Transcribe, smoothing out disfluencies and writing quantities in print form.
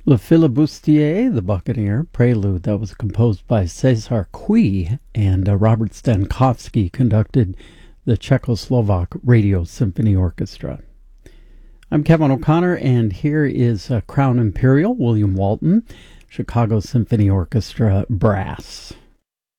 Le Flibustier, the Buccaneer, prelude that was composed by César Cui, and Robert Stankowski conducted the Czechoslovak Radio Symphony Orchestra. I'm Kevin O'Connor, and here is Crown Imperial, William Walton, Chicago Symphony Orchestra Brass.